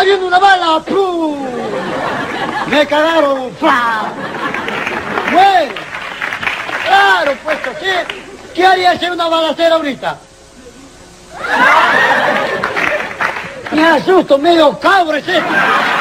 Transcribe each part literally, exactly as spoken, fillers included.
viene una bala, ¡pum! Me cagaron, ¡fla! Bueno, claro, pues, ¿qué, ¿qué haría si hay una balacera ahorita? Me asusto, medio cabro es este.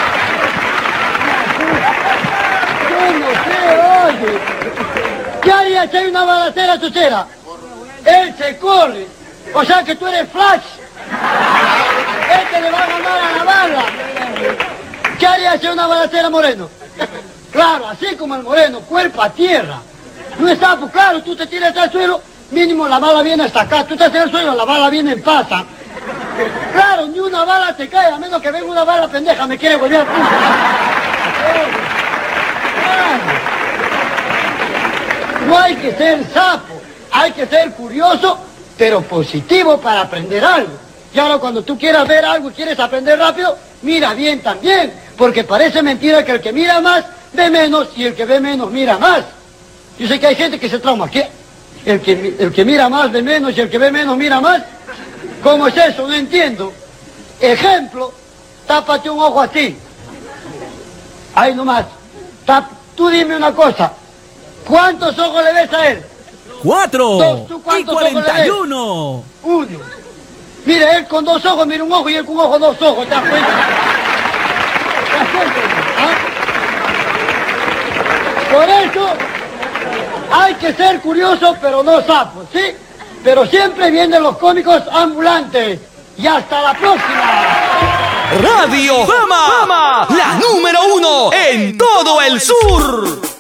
Yo no sé, oye. ¿Qué haría si hay una balacera, Chuchera? Él se corre. O sea que tú eres Flash. Este le va a ganar a la bala. ¿Qué haría si hay una balacera, Moreno? Claro, así como el Moreno, cuerpo a tierra. No está, pues claro, tú te tiras al suelo, mínimo la bala viene hasta acá. Tú estás en el suelo, la bala viene en pasa. Claro, ni una bala te cae, a menos que venga una bala pendeja, me quiere volver a puta. No hay que ser sapo, hay que ser curioso, pero positivo para aprender algo. Y ahora cuando tú quieras ver algo y quieres aprender rápido, mira bien también, porque parece mentira que el que mira más ve menos y el que ve menos mira más. Yo sé que hay gente que se trauma, ¿qué? El que, el que mira más ve menos y el que ve menos mira más. ¿Cómo es eso? No entiendo. Ejemplo, tápate un ojo así. Ahí nomás. Tap, tú dime una cosa. ¿Cuántos ojos le ves a él? ¡Cuatro! Dos, ¿tú cuántos ¡Y cuarenta y ojos uno! le ves? Uno. Mira, él con dos ojos mira un ojo y él con un ojo dos ojos. ¿Te das cuenta? ¿Te das cuenta? ¿Ah? Por eso hay que ser curioso, pero no sapo, ¿sí? Pero siempre vienen los cómicos ambulantes. Y hasta la próxima. Radio Fama, la número uno en todo el sur.